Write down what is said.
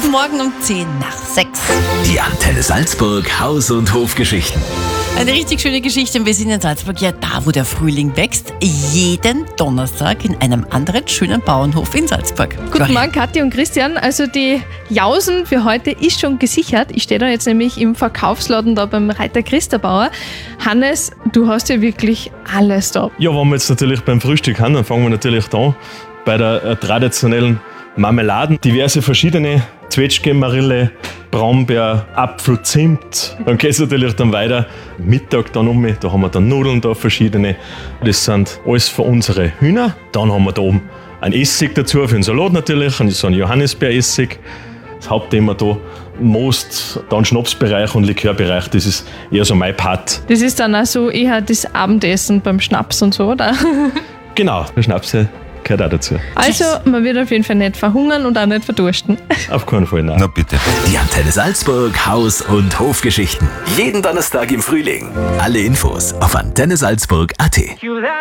Guten Morgen um 10:10. Die Antenne Salzburg Haus- und Hofgeschichten. Eine richtig schöne Geschichte. Und wir sind in Salzburg ja da, wo der Frühling wächst. Jeden Donnerstag in einem anderen schönen Bauernhof in Salzburg. Guten Morgen, Kathi und Christian. Also die Jausen für heute ist schon gesichert. Ich stehe da jetzt nämlich im Verkaufsladen da beim Reiter Christabauer. Hannes, du hast ja wirklich alles da. Ja, wenn wir jetzt natürlich beim Frühstück haben, dann fangen wir natürlich da an bei der traditionellen Marmeladen. Diverse verschiedene Zwetschge, Marille, Brombeer, Apfel, Zimt. Dann geht es natürlich dann weiter. Mittag dann da haben wir dann Nudeln da, verschiedene. Das sind alles für unsere Hühner. Dann haben wir da oben einen Essig dazu, für den Salat natürlich, so einen Johannisbeeressig. Das Hauptthema da, Most, dann Schnapsbereich und Likörbereich, das ist eher so mein Part. Das ist dann auch so eher das Abendessen beim Schnaps und so, oder? Genau, der Schnaps gehört auch dazu. Also, man wird auf jeden Fall nicht verhungern und auch nicht verdursten. Auf keinen Fall, nein. Na bitte. Die Antenne Salzburg Haus- und Hofgeschichten. Jeden Donnerstag im Frühling. Alle Infos auf antennesalzburg.at.